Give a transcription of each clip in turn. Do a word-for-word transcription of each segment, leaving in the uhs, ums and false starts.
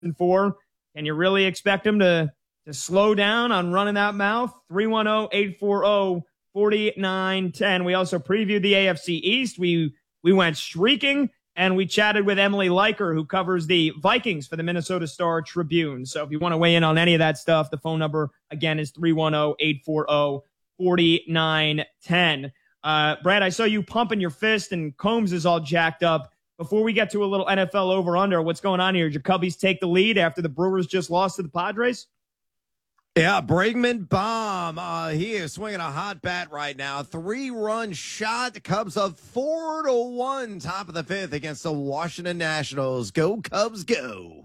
and four. Can you really expect him to, to slow down on running that mouth? three one zero, eight four zero, four nine one zero. We also previewed the A F C East. We, we went streaking, and we chatted with Emily Leiker, who covers the Vikings for the Minnesota Star Tribune. So if you want to weigh in on any of that stuff, the phone number, again, is three one zero, eight four zero, four nine one zero. Uh, Brad, I saw you pumping your fist, and Combs is all jacked up. Before we get to a little N F L over-under, what's going on here? Did your Cubbies take the lead after the Brewers just lost to the Padres? Yeah, Bregman bomb. Uh, he is swinging a hot bat right now. Three-run shot. The Cubs up four to one, top of the fifth against the Washington Nationals. Go Cubs, go!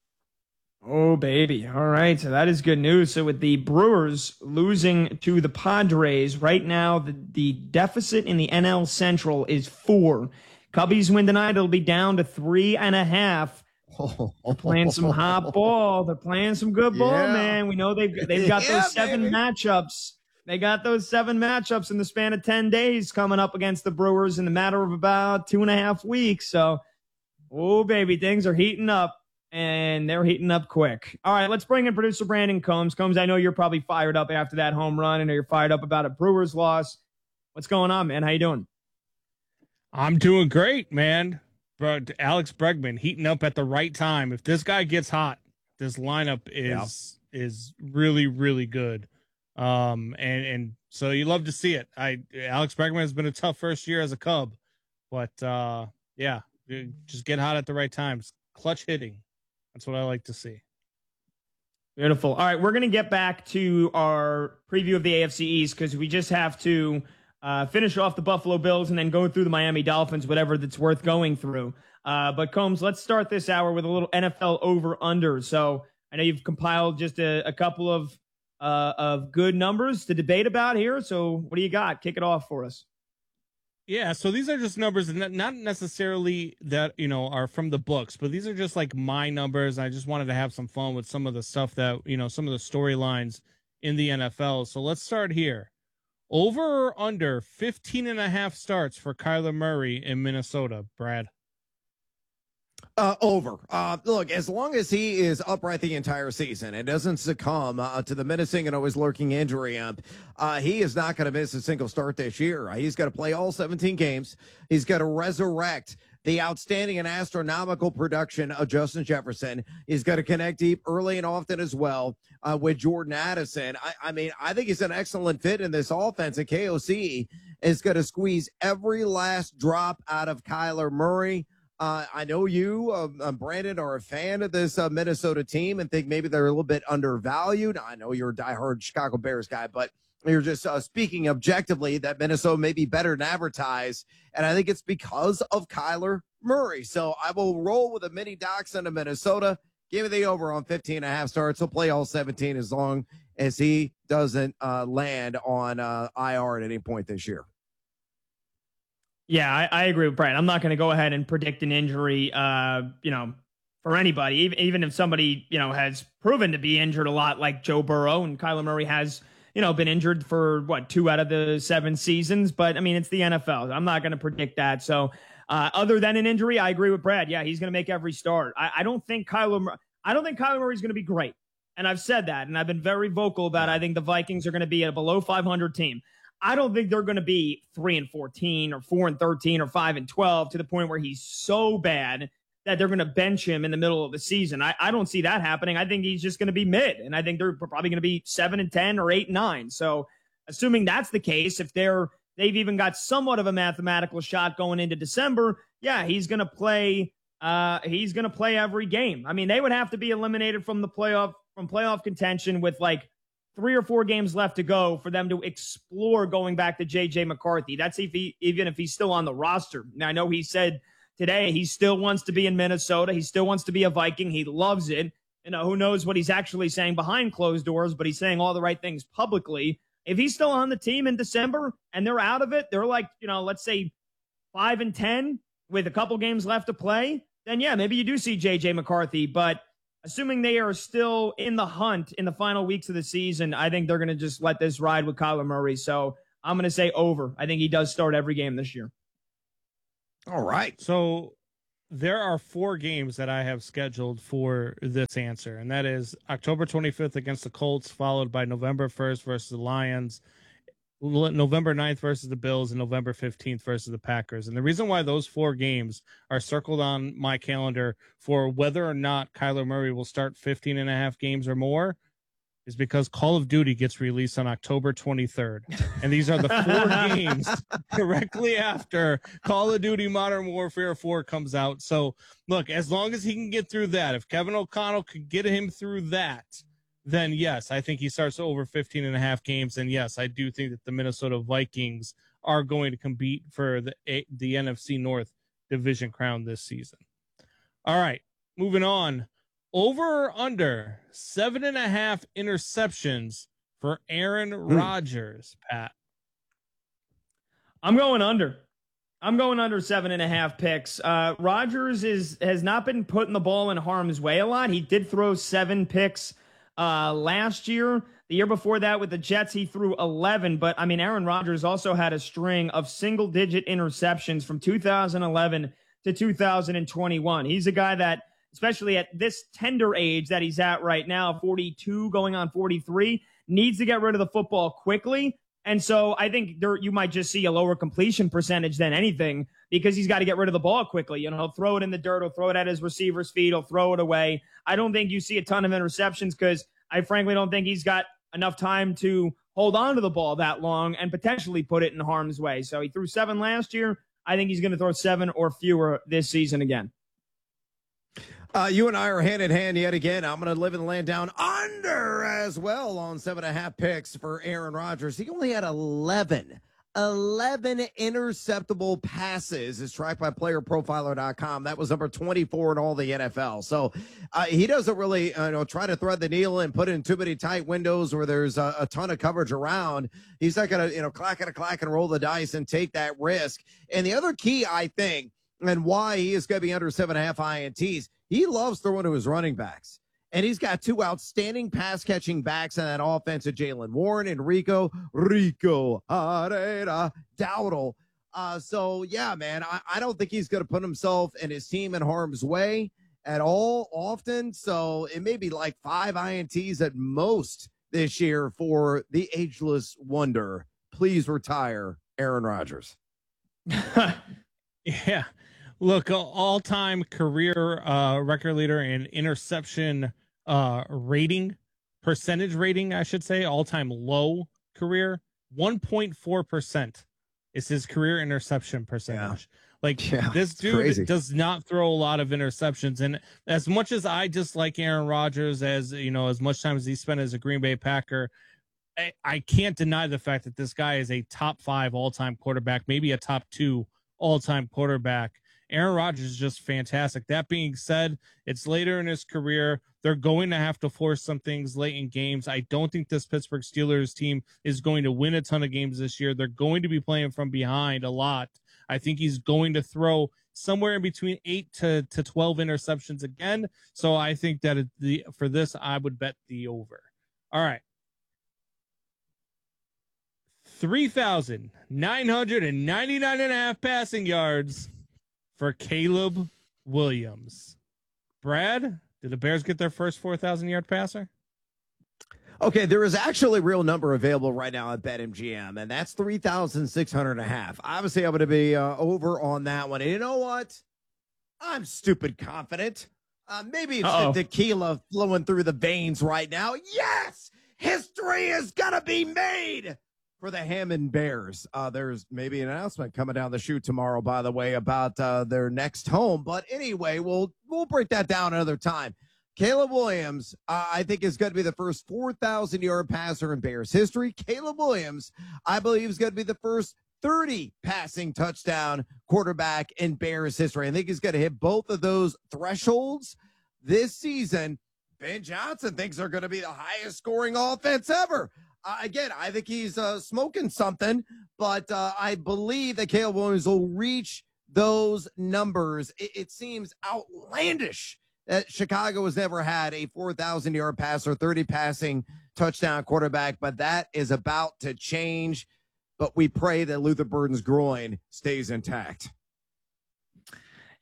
Oh, baby. All right, so that is good news. So with the Brewers losing to the Padres, right now the, the deficit in the N L Central is four. Cubbies win tonight, it'll be down to three and a half. They're playing some hot ball. They're playing some good ball, yeah. man. We know they've they've got yeah, those seven baby. matchups. They got those seven matchups in the span of ten days coming up against the Brewers in the matter of about two and a half weeks. So, oh, baby, things are heating up, and they're heating up quick. All right, let's bring in producer Brandon Combs. Combs, I know you're probably fired up after that home run. I know you're fired up about a Brewers loss. What's going on, man? How you doing? I'm doing great, man. But Alex Bregman heating up at the right time. If this guy gets hot, this lineup is yep. is really, really good. Um, and and so you love to see it. I Alex Bregman has been a tough first year as a Cub, but uh, yeah, just get hot at the right times. Clutch hitting, that's what I like to see. Beautiful. All right, we're gonna get back to our preview of the A F C East because we just have to. Uh, finish off the Buffalo Bills and then go through the Miami Dolphins, whatever that's worth going through. Uh, but Combs, let's start this hour with a little N F L over-under. So I know you've compiled just a, a couple of uh, of good numbers to debate about here. So what do you got? Kick it off for us. Yeah, so these are just numbers, not necessarily that, you know, are from the books, but these are just like my numbers. I just wanted to have some fun with some of the stuff that, you know, some of the storylines in the N F L. So let's start here. Over or under fifteen and a half starts for Kyler Murray in Minnesota, Brad? Uh, over. Uh, look, as long as he is upright the entire season and doesn't succumb uh, to the menacing and always lurking injury ump, uh, he is not going to miss a single start this year. He's got to play all seventeen games. He's got to resurrect the outstanding and astronomical production of Justin Jefferson. He's got to connect deep early and often as well uh, with Jordan Addison. I, I mean, I think he's an excellent fit in this offense, and K O C is going to squeeze every last drop out of Kyler Murray. Uh, I know you, uh, Brandon, are a fan of this uh, Minnesota team and think maybe they're a little bit undervalued. I know you're a diehard Chicago Bears guy, but you're just uh, speaking objectively that Minnesota may be better than advertised, and I think it's because of Kyler Murray. So I will roll with a mini Dachshund of Minnesota. Give me the over on fifteen and a half starts. He'll play all seventeen as long as he doesn't uh, land on uh, I R at any point this year. Yeah, I, I agree with Brad. I'm not going to go ahead and predict an injury, uh, you know, for anybody, even, even if somebody, you know, has proven to be injured a lot like Joe Burrow, and Kyler Murray has, you know, been injured for, what, two out of the seven seasons. But, I mean, it's the N F L. I'm not going to predict that. So, uh, other than an injury, I agree with Brad. Yeah, he's going to make every start. I, I don't think Kyler I don't think Kyler Murray's going to be great. And I've said that, and I've been very vocal about it. I think the Vikings are going to be a below five hundred team. I don't think they're going to be three and fourteen or four and thirteen or five and twelve to the point where he's so bad that they're going to bench him in the middle of the season. I, I don't see that happening. I think he's just going to be mid, and I think they're probably going to be seven and ten or eight and nine. So assuming that's the case, if they're, they've even got somewhat of a mathematical shot going into December, yeah, he's going to play, uh, he's going to play every game. I mean, they would have to be eliminated from the playoff, from playoff contention with like three or four games left to go for them to explore going back to J J McCarthy. That's if he, even if he's still on the roster. Now, I know he said today he still wants to be in Minnesota. He still wants to be a Viking. He loves it. You know, who knows what he's actually saying behind closed doors, but he's saying all the right things publicly. If he's still on the team in December and they're out of it, they're like, you know, let's say five and ten with a couple games left to play, then yeah, maybe you do see J J McCarthy. But assuming they are still in the hunt in the final weeks of the season, I think they're going to just let this ride with Kyler Murray. So I'm going to say over. I think he does start every game this year. All right. So there are four games that I have scheduled for this answer, and that is October twenty-fifth against the Colts, followed by November first versus the Lions, November ninth versus the Bills, and November fifteenth versus the Packers. And the reason why those four games are circled on my calendar for whether or not Kyler Murray will start fifteen and a half games or more is because Call of Duty gets released on October twenty-third. And these are the four games directly after Call of Duty Modern Warfare four comes out. So, look, as long as he can get through that, if Kevin O'Connell could get him through that, then yes, I think he starts over fifteen and a half games. And yes, I do think that the Minnesota Vikings are going to compete for the, the N F C North division crown this season. All right, moving on. Over or under seven and a half interceptions for Aaron Rodgers, Pat? I'm going under. I'm going under seven and a half picks. Uh, Rodgers is has not been putting the ball in harm's way a lot. He did throw seven picks uh, last year. The year before that with the Jets, he threw eleven. But, I mean, Aaron Rodgers also had a string of single-digit interceptions from two thousand eleven to two thousand twenty-one. He's a guy that, especially at this tender age that he's at right now, forty-two going on forty-three, needs to get rid of the football quickly. And so I think there you might just see a lower completion percentage than anything because he's got to get rid of the ball quickly. You know, he'll throw it in the dirt, he'll throw it at his receiver's feet, he'll throw it away. I don't think you see a ton of interceptions because I frankly don't think he's got enough time to hold on to the ball that long and potentially put it in harm's way. So he threw seven last year. I think he's going to throw seven or fewer this season again. Uh, you and I are hand in hand yet again. I'm going to live and land down under as well on seven and a half picks for Aaron Rodgers. He only had eleven, eleven interceptable passes as tracked by player profiler dot com. That was number twenty-four in all the N F L. So uh, he doesn't really uh, you know, try to thread the needle and put it in too many tight windows where there's a, a ton of coverage around. He's not going to, you know, clack and a clack and roll the dice and take that risk. And the other key, I think, and why he is going to be under seven and a half I N Ts, he loves throwing to his running backs. And he's got two outstanding pass-catching backs in that offense of Jaylen Warren and Rico, Rico Herrera Dowdle. Uh, so, yeah, man, I, I don't think he's going to put himself and his team in harm's way at all often. So it may be like five I N Ts at most this year for the ageless wonder. Please retire Aaron Rodgers. Yeah. Look, all-time career uh, record leader in interception uh, rating, percentage rating, I should say, all-time low career, one point four percent is his career interception percentage. Yeah. Like, yeah, this dude crazy. Does not throw a lot of interceptions. And as much as I dislike Aaron Rodgers, as, you know, as much time as he spent as a Green Bay Packer, I, I can't deny the fact that this guy is a top five all-time quarterback, maybe a top two all-time quarterback. Aaron Rodgers is just fantastic. That being said, it's later in his career. They're going to have to force some things late in games. I don't think this Pittsburgh Steelers team is going to win a ton of games this year. They're going to be playing from behind a lot. I think he's going to throw somewhere in between eight to, to twelve interceptions again. So I think that it, the for this, I would bet the over. All right. three thousand nine hundred ninety-nine and a half passing yards for Caleb Williams. Brad, did the Bears get their first four thousand yard passer? Okay, there is actually a real number available right now at BetMGM, and that's three thousand six hundred and a half. Obviously, I'm going to be uh, over on that one. And you know what? I'm stupid confident. Uh, maybe it's Uh-oh. the tequila flowing through the veins right now. Yes! History is going to be made for the Hammond Bears. Uh, there's maybe an announcement coming down the chute tomorrow, by the way, about uh, their next home. But anyway, we'll we'll break that down another time. Caleb Williams, uh, I think, is going to be the first four thousand yard passer in Bears history. Caleb Williams, I believe, is going to be the first thirty passing touchdown quarterback in Bears history. I think he's going to hit both of those thresholds this season. Ben Johnson thinks they're going to be the highest scoring offense ever. Uh, again, I think he's uh, smoking something, but uh, I believe that Caleb Williams will reach those numbers. It, it seems outlandish that Chicago has never had a four thousand yard passer, thirty passing touchdown quarterback, but that is about to change. But we pray that Luther Burden's groin stays intact.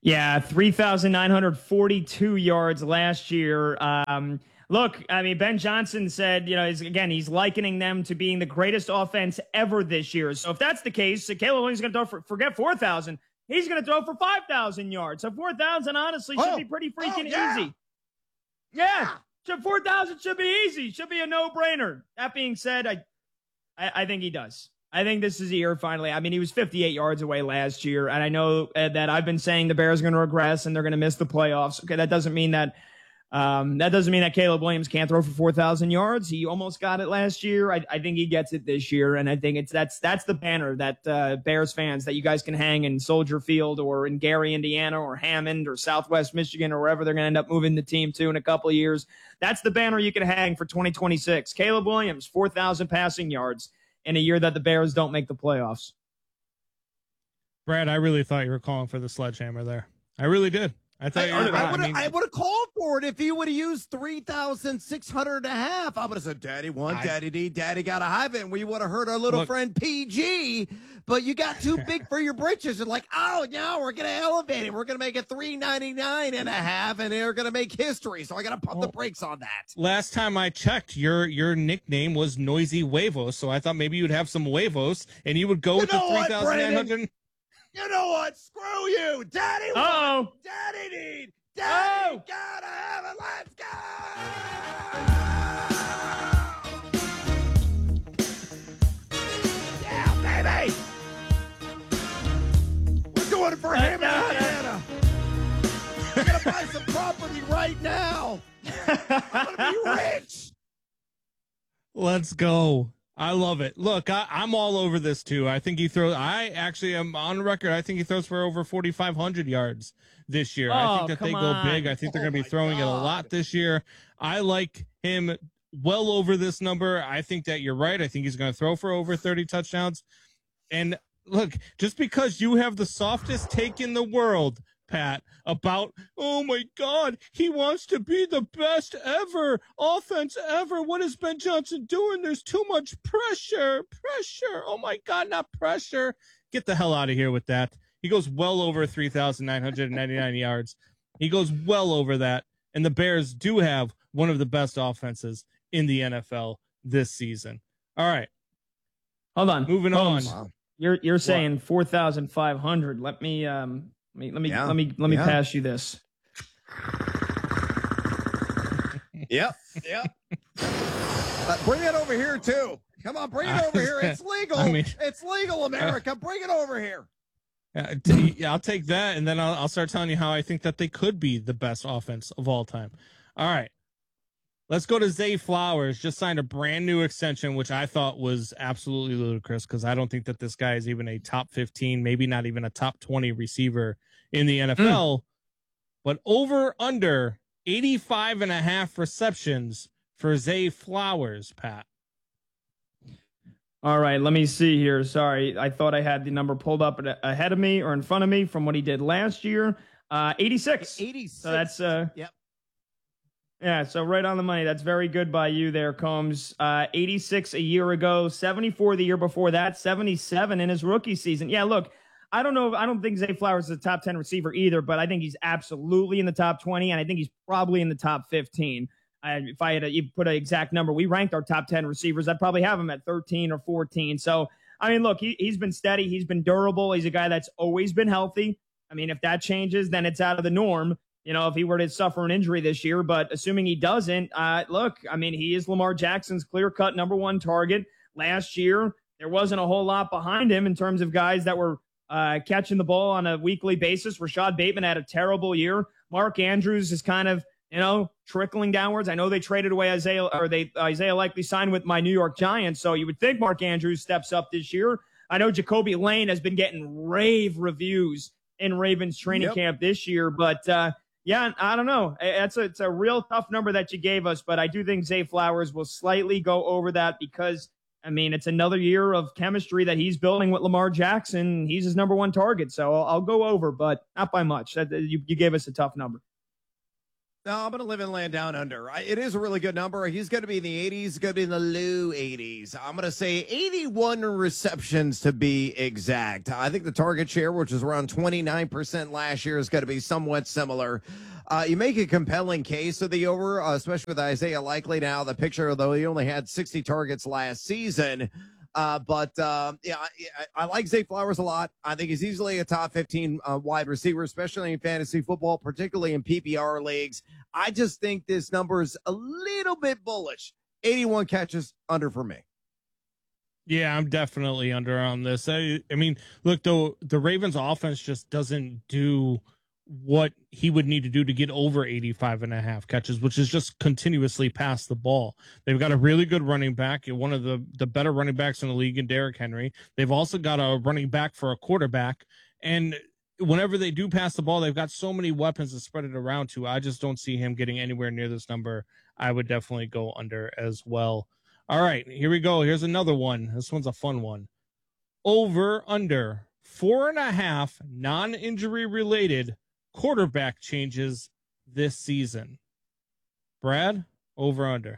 Yeah, three thousand nine hundred forty-two yards last year. Um, look, I mean, Ben Johnson said, you know, he's, again, he's likening them to being the greatest offense ever this year. So if that's the case, Caleb Williams is going to throw for, forget four thousand. He's going to throw for five thousand yards. So four thousand, honestly, should oh, be pretty freaking oh, yeah. easy. Yeah, yeah. four thousand should be easy. Should be a no-brainer. That being said, I, I, I think he does. I think this is a year finally. I mean, he was fifty-eight yards away last year, and I know uh, that I've been saying the Bears are going to regress and they're going to miss the playoffs. Okay, that doesn't mean that um, that doesn't mean that Caleb Williams can't throw for four thousand yards. He almost got it last year. I, I think he gets it this year, and I think it's that's that's the banner that uh, Bears fans that you guys can hang in Soldier Field or in Gary, Indiana, or Hammond or Southwest Michigan or wherever they're going to end up moving the team to in a couple of years. That's the banner you can hang for twenty twenty-six. Caleb Williams, four thousand passing yards in a year that the Bears don't make the playoffs. Brad, I really thought you were calling for the sledgehammer there. I really did. I thought I, you were, I, I, would I mean, have I called for it if he would have used three thousand six hundred and a half. I would have said, Daddy one, I, Daddy D, Daddy got a hive it, and we would have heard our little look, friend P G, but you got too big for your britches. And like, oh, no, we're going to elevate it. We're going to make it three ninety-nine and a half, and they're going to make history. So I got to pump well, the brakes on that. Last time I checked, your your nickname was Noisy Huevos, so I thought maybe you'd have some huevos, and you would go you with the three thousand nine hundred. You know what? Screw you. Daddy oh. one, Daddy D. Daddy, oh. gotta have it. Let's go! Yeah, baby! We're doing it for him and Indiana. We're gonna buy some property right now. I'm gonna be rich. Let's go. I love it. Look, I, I'm all over this too. I think he throws. I actually am on record. I think he throws for over forty-five hundred yards this year. Oh, I think that they go on. big. I think they're Oh going to be throwing God. it a lot this year. I like him well over this number. I think that you're right. I think he's going to throw for over thirty touchdowns. And look, just because you have the softest take in the world, Pat, about, oh my God, he wants to be the best ever, offense ever. What is Ben Johnson doing? There's too much pressure, pressure. Oh my God, not pressure. Get the hell out of here with that. He goes well over three thousand nine hundred ninety-nine yards. He goes well over that. And the Bears do have one of the best offenses in the N F L this season. All right. Hold on. Moving Holmes, on. You're you're saying four thousand five hundred. Let me um let me let me Yeah. let me let me Yeah. pass you this. Yep, yep. Uh, bring it over here too. Come on, bring it over here. It's legal. I mean, it's legal, America. Bring it over here. Uh, t- yeah, I'll take that, and then I'll, I'll start telling you how I think that they could be the best offense of all time. All right. Let's go to Zay Flowers. Just signed a brand new extension, which I thought was absolutely ludicrous because I don't think that this guy is even a top fifteen, maybe not even a top twenty receiver in the N F L. Mm. But over under eighty-five and a half receptions for Zay Flowers, Pat. All right, let me see here. Sorry, I thought I had the number pulled up ahead of me or in front of me from what he did last year. Uh, eighty-six. eighty-six. So that's uh, yep. Yeah, so right on the money. That's very good by you there, Combs. Uh, eighty-six a year ago, seventy-four the year before that, seventy-seven in his rookie season. Yeah, look, I don't know. I don't think Zay Flowers is a top ten receiver either, but I think he's absolutely in the top twenty, and I think he's probably in the top fifteen. Uh, if I had to you put an exact number, we ranked our top ten receivers. I'd probably have him at thirteen or fourteen. So, I mean, look, he, he's been steady. He's been durable. He's a guy that's always been healthy. I mean, if that changes, then it's out of the norm. You know, if he were to suffer an injury this year, but assuming he doesn't, uh, look, I mean, he is Lamar Jackson's clear-cut number one target. Last year, there wasn't a whole lot behind him in terms of guys that were uh, catching the ball on a weekly basis. Rashad Bateman had a terrible year. Mark Andrews is kind of, you know, trickling downwards. I know they traded away Isaiah, or they Isaiah likely signed with my New York Giants, so you would think Mark Andrews steps up this year. I know Jacoby Lane has been getting rave reviews in Ravens training yep. camp this year, but uh, yeah, I don't know. It's a, it's a real tough number that you gave us, but I do think Zay Flowers will slightly go over that because, I mean, it's another year of chemistry that he's building with Lamar Jackson. He's his number one target, so I'll, I'll go over, but not by much. You, you gave us a tough number. No, I'm going to live and land down under. I, it is a really good number. He's going to be in the eighties, going to be in the low eighties. I'm going to say eighty-one receptions to be exact. I think the target share, which is around twenty-nine percent last year, is going to be somewhat similar. Uh, you make a compelling case of the over, uh, especially with Isaiah Likely now. The picture, although he only had sixty targets last season. Uh, but uh, yeah, I, I like Zay Flowers a lot. I think he's easily a top fifteen uh, wide receiver, especially in fantasy football, particularly in P P R leagues. I just think this number is a little bit bullish. eighty-one catches under for me. Yeah, I'm definitely under on this. I, I mean, look, though, the Ravens offense just doesn't do what he would need to do to get over eighty-five and a half catches, which is just continuously pass the ball. They've got a really good running back, one of the, the better running backs in the league in Derrick Henry. They've also got a running back for a quarterback. And whenever they do pass the ball, they've got so many weapons to spread it around to. I just don't see him getting anywhere near this number. I would definitely go under as well. All right, here we go. Here's another one. This one's a fun one. Over, under, four and a half non-injury related quarterback changes this season. Brad, over, under.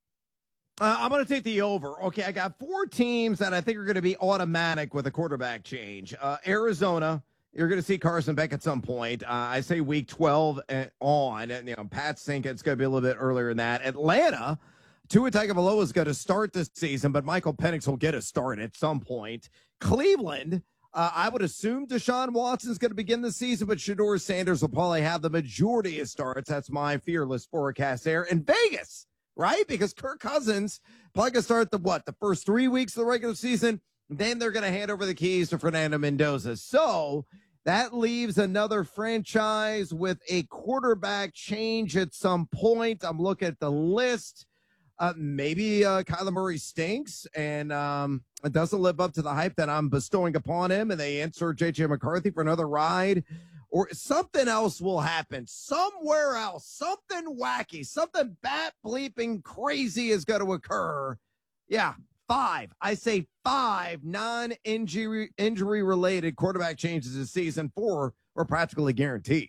Uh, I'm going to take the over. Okay, I got four teams that I think are going to be automatic with a quarterback change. Uh, Arizona, you're going to see Carson Beck at some point. Uh, I say week twelve and on. And, you know, Pats think it's going to be a little bit earlier than that. Atlanta, Tua Tagovailoa is going to start this season, but Michael Penix will get a start at some point. Cleveland, Uh, I would assume Deshaun Watson's going to begin the season, but Shedeur Sanders will probably have the majority of starts. That's my fearless forecast there. And Vegas, right? Because Kirk Cousins probably going to start the, what, the first three weeks of the regular season. Then they're going to hand over the keys to Fernando Mendoza. So that leaves another franchise with a quarterback change at some point. I'm looking at the list. Uh, maybe uh, Kyler Murray stinks and um, it doesn't live up to the hype that I'm bestowing upon him, and they insert J J McCarthy for another ride, or something else will happen somewhere else. Something wacky, something bat bleeping crazy is going to occur. Yeah, five. I say five non-injury injury related quarterback changes this season. Four are practically guaranteed.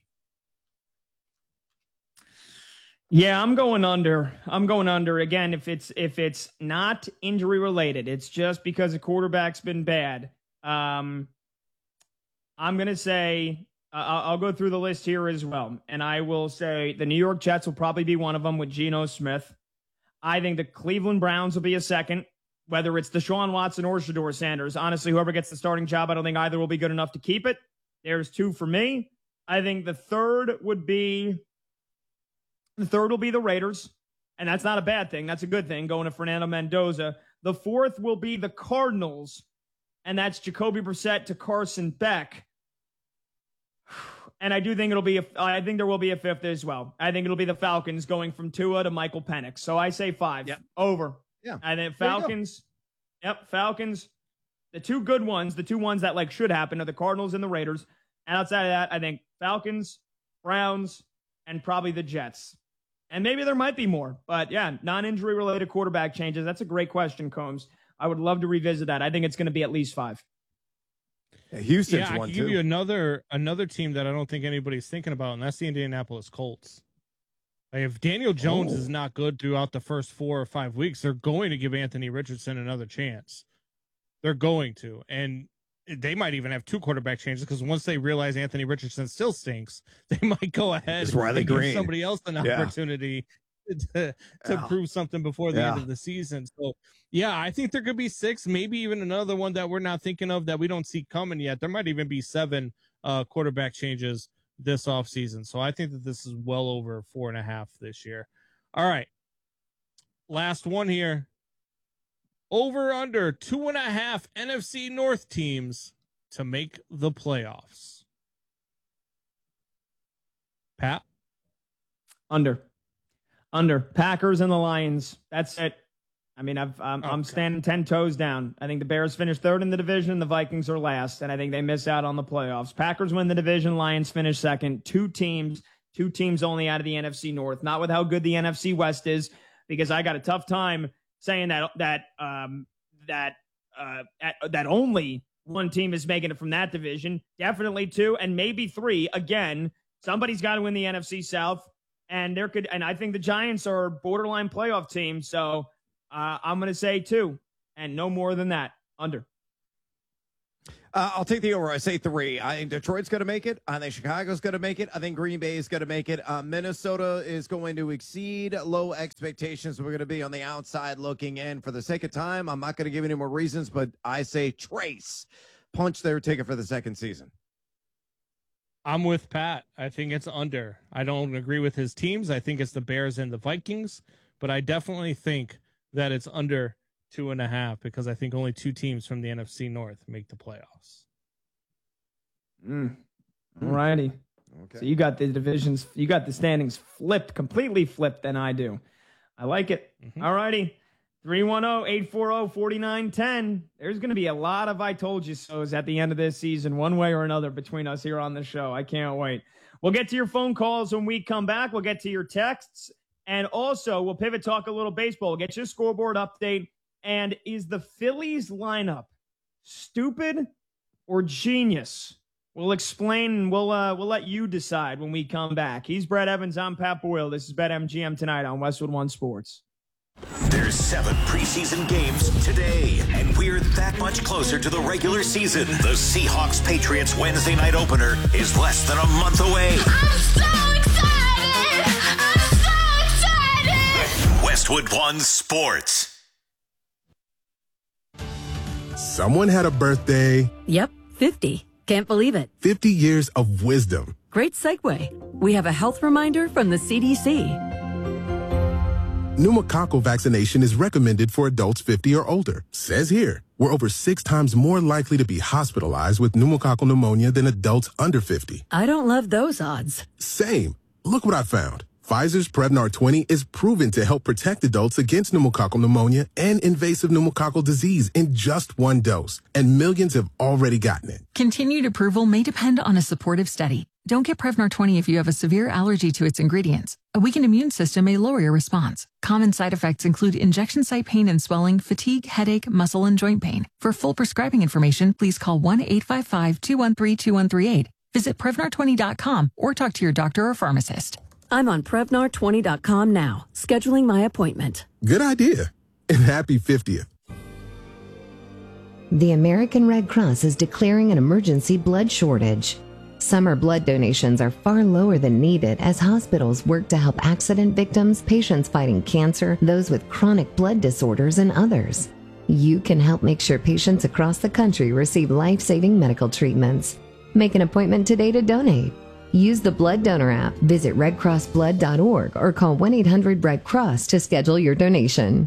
Yeah, I'm going under. I'm going under again. If it's if it's not injury related, it's just because the quarterback's been bad. Um, I'm gonna say uh, I'll go through the list here as well, and I will say the New York Jets will probably be one of them with Geno Smith. I think the Cleveland Browns will be a second, whether it's Deshaun Watson or Shedeur Sanders. Honestly, whoever gets the starting job, I don't think either will be good enough to keep it. There's two for me. I think the third would be. The third will be the Raiders, and that's not a bad thing. That's a good thing, going to Fernando Mendoza. The fourth will be the Cardinals, and that's Jacoby Brissett to Carson Beck. And I do think it'll be, a, I think there will be a fifth as well. I think it'll be the Falcons going from Tua to Michael Penix. So I say five. Yep. Over. Yeah. And then Falcons. Yep, Falcons. The two good ones, the two ones that like should happen are the Cardinals and the Raiders. And outside of that, I think Falcons, Browns, and probably the Jets. And maybe there might be more. But, yeah, non-injury related quarterback changes. That's a great question, Combs. I would love to revisit that. I think it's going to be at least five. Yeah, Houston's yeah, I one, can too. give you another, another team that I don't think anybody's thinking about, and that's the Indianapolis Colts. Like if Daniel Jones oh. is not good throughout the first four or five weeks, they're going to give Anthony Richardson another chance. They're going to. And they might even have two quarterback changes because once they realize Anthony Richardson still stinks, they might go ahead and give somebody else an yeah. opportunity to, to yeah. prove something before the yeah. end of the season. So, yeah, I think there could be six, maybe even another one that we're not thinking of that we don't see coming yet. There might even be seven uh, quarterback changes this offseason. So I think that this is well over four and a half this year. All right. Last one here. Over under two and a half N F C North teams to make the playoffs. Pat? Under. Under. Packers and the Lions. That's it. I mean, I've, I'm, okay. I'm standing ten toes down. I think the Bears finish third in the division. The Vikings are last, and I think they miss out on the playoffs. Packers win the division. Lions finish second. Two teams, two teams only out of the N F C North. Not with how good the N F C West is, because I got a tough time saying that that um, that uh, at, that only one team is making it from that division. Definitely two, and maybe three. Again, somebody's got to win the N F C South. And there could, and I think the Giants are a borderline playoff team. So uh, I'm going to say two and no more than that. Under. Uh, I'll take the over. I say three. I think Detroit's going to make it. I think Chicago's going to make it. I think Green Bay is going to make it. Uh, Minnesota is going to exceed low expectations. We're going to be on the outside looking in. For the sake of time, I'm not going to give any more reasons, but I say Trace punch their ticket for the second season. I'm with Pat. I think it's under. I don't agree with his teams. I think it's the Bears and the Vikings, but I definitely think that it's under two and a half because I think only two teams from the N F C North make the playoffs. Mm. All righty. Okay. So you got the divisions, you got the standings flipped, completely flipped than I do. I like it. Mm-hmm. All righty. three one zero, eight four zero, four nine one zero. There's going to be a lot of I told you so's at the end of this season, one way or another, between us here on the show. I can't wait. We'll get to your phone calls when we come back. We'll get to your texts. And also, we'll pivot talk a little baseball. We'll get you a scoreboard update. And is the Phillies lineup stupid or genius? We'll explain, and we'll uh, we'll let you decide when we come back. He's Brett Evans. I'm Pat Boyle. This is BetMGM tonight on Westwood One Sports. There's seven preseason games today, and we're that much closer to the regular season. The Seahawks-Patriots Wednesday night opener is less than a month away. I'm so excited! I'm so excited! Westwood One Sports. Someone had a birthday. Yep, fifty. Can't believe it. fifty years of wisdom. Great segue. We have a health reminder from the C D C. Pneumococcal vaccination is recommended for adults fifty or older. Says here, we're over six times more likely to be hospitalized with pneumococcal pneumonia than adults under fifty. I don't love those odds. Same. Look what I found. Pfizer's Prevnar twenty is proven to help protect adults against pneumococcal pneumonia and invasive pneumococcal disease in just one dose, and millions have already gotten it. Continued approval may depend on a supportive study. Don't get Prevnar twenty if you have a severe allergy to its ingredients. A weakened immune system may lower your response. Common side effects include injection site pain and swelling, fatigue, headache, muscle, and joint pain. For full prescribing information, please call one eight five five, two one three, two one three eight. Visit Prevnar twenty dot com or talk to your doctor or pharmacist. I'm on Prevnar twenty dot com now, scheduling my appointment. Good idea. And happy fiftieth. The American Red Cross is declaring an emergency blood shortage. Summer blood donations are far lower than needed as hospitals work to help accident victims, patients fighting cancer, those with chronic blood disorders, and others. You can help make sure patients across the country receive life-saving medical treatments. Make an appointment today to donate. Use the Blood Donor app, visit red cross blood dot org, or call one eight hundred red cross to schedule your donation.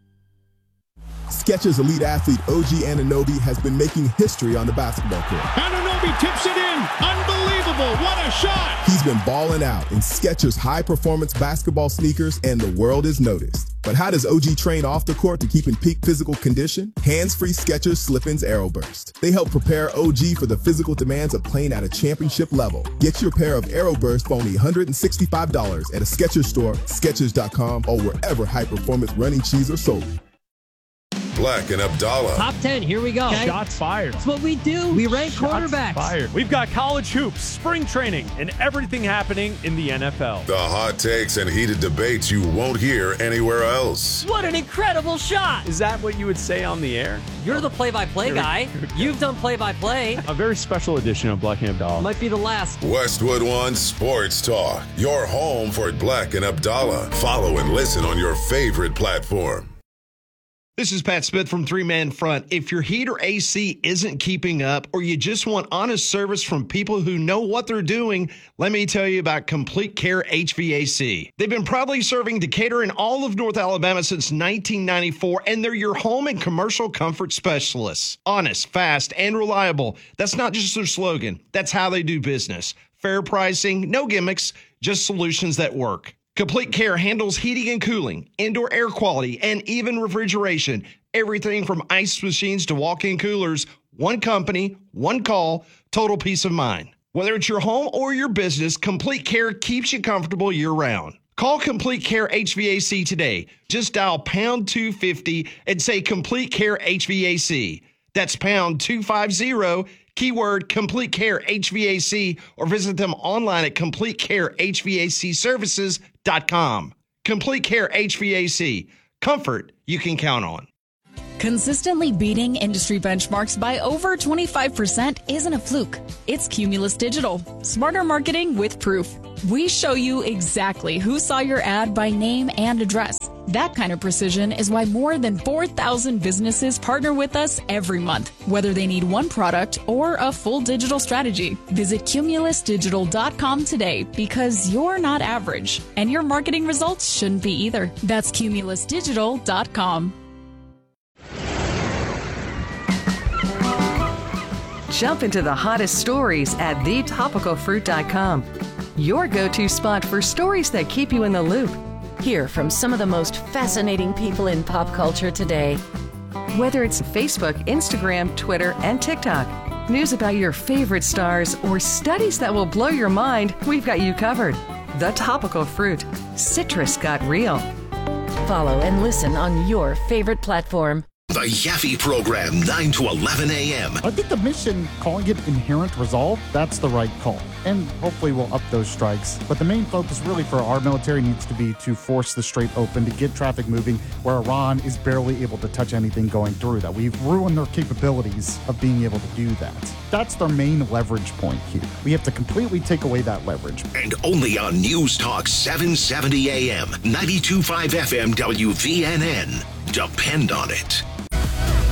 Skechers elite athlete O G Anunoby has been making history on the basketball court. Anunoby tips it in. Unbelievable. What a shot. He's been balling out in Skechers high-performance basketball sneakers, and the world has noticed. But how does O G train off the court to keep in peak physical condition? Hands-free Skechers Slip-ins Aeroburst. They help prepare O G for the physical demands of playing at a championship level. Get your pair of Aeroburst for only one hundred sixty-five dollars at a Skechers store, Skechers dot com, or wherever high-performance running shoes are sold. Black and Abdallah. Top ten, here we go. Okay. Shots fired. That's what we do. We rank Shots quarterbacks. Fired. We've got college hoops, spring training, and everything happening in the N F L. The hot takes and heated debates you won't hear anywhere else. What an incredible shot. Is that what you would say on the air? You're the play-by-play guy. You've done play-by-play. A very special edition of Black and Abdallah. Might be the last. Westwood One Sports Talk. Your home for Black and Abdallah. Follow and listen on your favorite platform. This is Pat Smith from Three Man Front. If your heat or A C isn't keeping up, or you just want honest service from people who know what they're doing, let me tell you about Complete Care H V A C. They've been proudly serving Decatur and all of North Alabama since nineteen ninety-four, and they're your home and commercial comfort specialists. Honest, fast, and reliable. That's not just their slogan. That's how they do business. Fair pricing, no gimmicks, just solutions that work. Complete Care handles heating and cooling, indoor air quality, and even refrigeration. Everything from ice machines to walk-in coolers. One company, one call, total peace of mind. Whether it's your home or your business, Complete Care keeps you comfortable year-round. Call Complete Care H V A C today. Just dial pound two fifty and say Complete Care H V A C. That's pound two fifty, keyword Complete Care H V A C, or visit them online at complete care h v a c services dot com. Complete Care H V A C. Comfort you can count on. Consistently beating industry benchmarks by over twenty-five percent isn't a fluke. It's Cumulus Digital. Smarter marketing with proof. We show you exactly who saw your ad by name and address. That kind of precision is why more than four thousand businesses partner with us every month, whether they need one product or a full digital strategy. Visit cumulus digital dot com today, because you're not average, and your marketing results shouldn't be either. That's cumulus digital dot com. Jump into the hottest stories at the topical fruit dot com. Your go-to spot for stories that keep you in the loop. Hear from some of the most fascinating people in pop culture today. Whether it's Facebook, Instagram, Twitter, and TikTok, news about your favorite stars, or studies that will blow your mind, we've got you covered. The Topical Fruit. Citrus got real. Follow and listen on your favorite platform. The Yaffe Program, nine to eleven a.m. I think the mission, calling it Inherent Resolve, that's the right call. And hopefully we'll up those strikes. But the main focus really for our military needs to be to force the Strait open, to get traffic moving where Iran is barely able to touch anything going through that. We've ruined their capabilities of being able to do that. That's their main leverage point here. We have to completely take away that leverage. And only on News Talk seven seventy a.m., ninety-two point five F M W V N N. Depend on it.